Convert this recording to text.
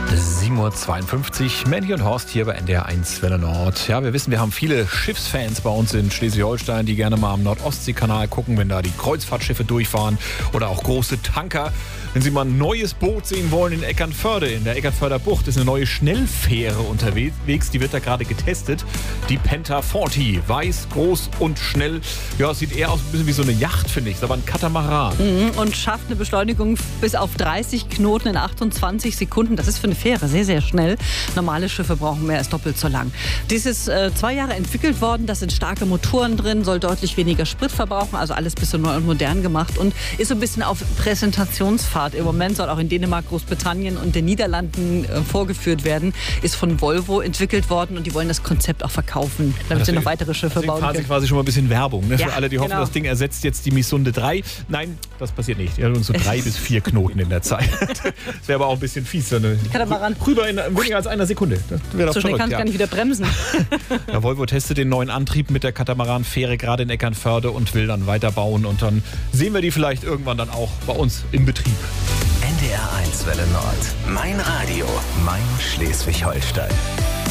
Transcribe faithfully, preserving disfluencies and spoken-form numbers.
sieben Uhr zweiundfünfzig, Mandy und Horst hier bei N D R eins Welle Nord. Ja, wir wissen, wir haben viele Schiffsfans bei uns in Schleswig-Holstein, die gerne mal am Nord-Ostsee-Kanal gucken, wenn da die Kreuzfahrtschiffe durchfahren oder auch große Tanker. Wenn Sie mal ein neues Boot sehen wollen in Eckernförde, in der Eckernförder Bucht, ist eine neue Schnellfähre unterwegs. Die wird da gerade getestet. Die Penta vierzig. Weiß, groß und schnell. Ja, sieht eher aus ein bisschen wie so eine Yacht, finde ich. Ist aber ein Katamaran. Mhm, und schafft eine Beschleunigung bis auf dreißig Knoten in achtundzwanzig Sekunden. Das ist für eine Fähre sehr, sehr schnell. Normale Schiffe brauchen mehr als doppelt so lang. Dies ist äh, zwei Jahre entwickelt worden. Da sind starke Motoren drin, soll deutlich weniger Sprit verbrauchen. Also alles ein bisschen neu und modern gemacht und ist so ein bisschen auf Präsentationsfahrt. Im Moment soll auch in Dänemark, Großbritannien und den Niederlanden äh, vorgeführt werden. Ist von Volvo entwickelt worden und die wollen das Konzept auch verkaufen, damit sie noch weitere Schiffe bauen können. Sie quasi schon mal ein bisschen Werbung, ne? Ja, für alle, die hoffen, genau. Das Ding ersetzt jetzt die Missunde drei. Nein, das passiert nicht. Die hat uns so drei bis vier Knoten in der Zeit. Das wäre aber auch ein bisschen fies. So eine, Katamaran. Rüber in weniger als einer Sekunde. Das wäre doch So schnell verrückt, kann es ja. gar nicht wieder bremsen. Ja, Volvo testet den neuen Antrieb mit der Katamaran-Fähre gerade in Eckernförde und will dann weiterbauen. Und dann sehen wir die vielleicht irgendwann dann auch bei uns im Betrieb. N D R eins Welle Nord. Mein Radio. Mein Schleswig-Holstein.